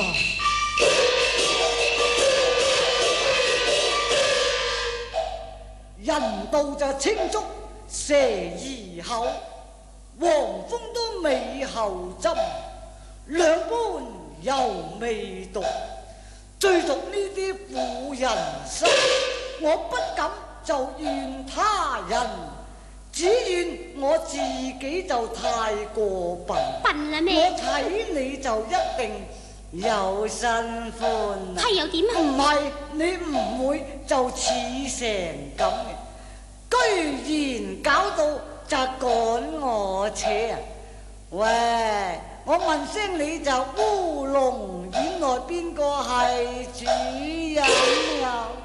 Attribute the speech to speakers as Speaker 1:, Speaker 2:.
Speaker 1: 人道就青竹蛇兒口，黃蜂都尾後針，兩般又未毒，最毒呢啲婦人心。我不敢就怨他人，只怨我自己就太過笨。
Speaker 2: 笨啦咩？
Speaker 1: 我睇你就一定有新歡。
Speaker 2: 係又點啊？
Speaker 1: 唔係你唔會就似成咁嘅，居然搞到就趕我扯啊！喂，我問聲你就烏龍院內邊個係主人啊？